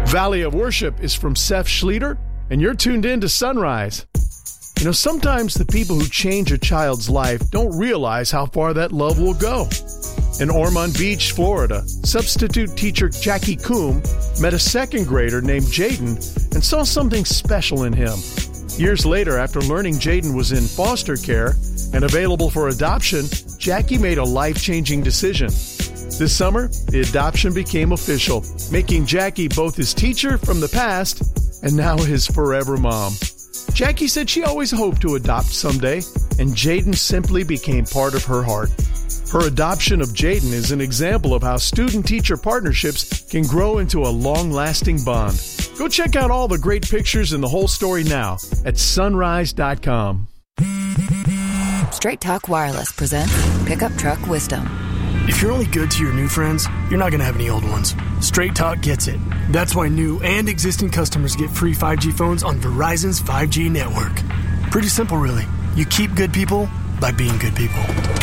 Valley of Worship is from Seth Schlueter, and you're tuned in to Sunrise. You know, sometimes the people who change a child's life don't realize how far that love will go. In Ormond Beach, Florida, substitute teacher Jackie Coombe met a second grader named Jaden and saw something special in him. Years later, after learning Jaden was in foster care and available for adoption, Jackie made a life-changing decision. This summer, the adoption became official, making Jackie both his teacher from the past and now his forever mom. Jackie said she always hoped to adopt someday, and Jaden simply became part of her heart. Her adoption of Jaden is an example of how student-teacher partnerships can grow into a long-lasting bond. Go check out all the great pictures and the whole story now at sunrise.com. Straight Talk Wireless presents Pickup Truck Wisdom. If you're only good to your new friends, you're not going to have any old ones. Straight Talk gets it. That's why new and existing customers get free 5G phones on Verizon's 5G network. Pretty simple, really. You keep good people by being good people.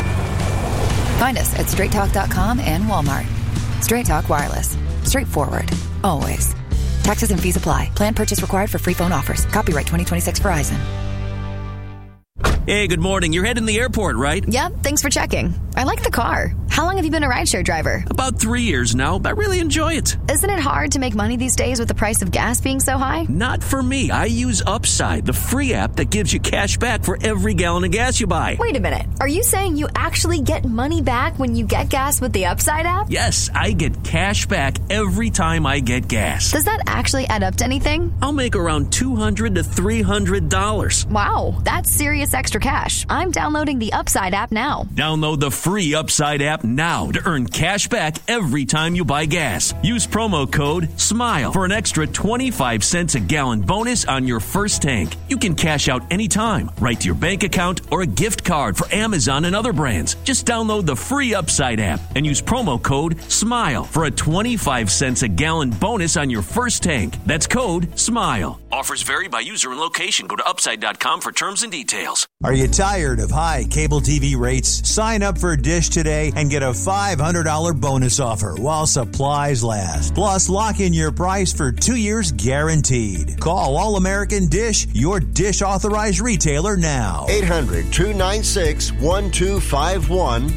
Find us at straighttalk.com and Walmart. Straight Talk Wireless. Straightforward. Always. Taxes and fees apply. Plan purchase required for free phone offers. Copyright 2026 Verizon. Hey, good morning. You're heading to the airport, right? Yep, thanks for checking. I like the car. How long have you been a rideshare driver? About 3 years now, but I really enjoy it. Isn't it hard to make money these days with the price of gas being so high? Not for me. I use Upside, the free app that gives you cash back for every gallon of gas you buy. Wait a minute. Are you saying you actually get money back when you get gas with the Upside app? Yes, I get cash back every time I get gas. Does that actually add up to anything? I'll make around $200 to $300. Wow, that's serious extra cash. I'm downloading the Upside app now. Download the free Upside app now to earn cash back every time you buy gas. Use promo code SMILE for an extra 25 cents a gallon bonus on your first tank. You can cash out anytime, right to your bank account or a gift card for Amazon and other brands. Just download the free Upside app and use promo code SMILE for a 25 cents a gallon bonus on your first tank. That's code SMILE. Offers vary by user and location. Go to upside.com for terms and details. Are you tired of high cable TV rates? Sign up for Dish today and get a $500 bonus offer while supplies last. Plus, lock in your price for 2 years guaranteed. Call All American Dish, your Dish authorized retailer now. 800-296-1251.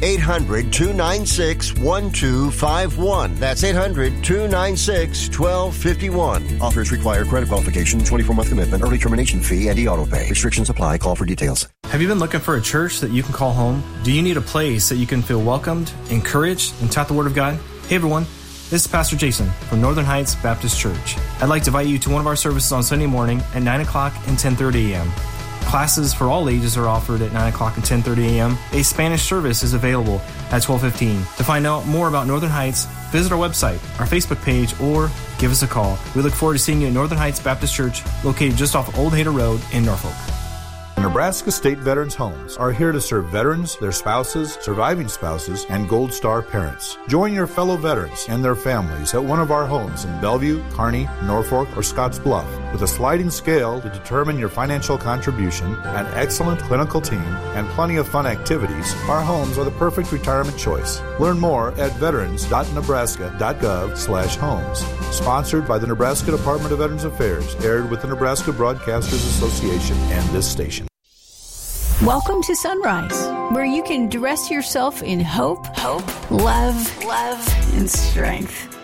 800-296-1251. That's 800-296-1251. Offers require credit qualification, 24-month commitment, early termination fee, and e-auto pay. Restrictions apply. Call for details. Have you been looking for a church that you can call home? Do you need a place that you can feel welcomed, encouraged, and taught the Word of God? Hey everyone, this is Pastor Jason from Northern Heights Baptist Church. I'd like to invite you to one of our services on Sunday morning at 9 o'clock and 10:30 a.m. Classes for all ages are offered at 9 o'clock and 10:30 a.m. A Spanish service is available at 12:15. To find out more about Northern Heights, visit our website, our Facebook page, or give us a call. We look forward to seeing you at Northern Heights Baptist Church, located just off Old Hater Road in Norfolk. Nebraska State Veterans Homes are here to serve veterans, their spouses, surviving spouses, and Gold Star parents. Join your fellow veterans and their families at one of our homes in Bellevue, Kearney, Norfolk, or Scotts Bluff. With a sliding scale to determine your financial contribution, an excellent clinical team, and plenty of fun activities, our homes are the perfect retirement choice. Learn more at veterans.nebraska.gov/homes. Sponsored by the Nebraska Department of Veterans Affairs, aired with the Nebraska Broadcasters Association and this station. Welcome to Sunrise, where you can dress yourself in hope, love, and strength.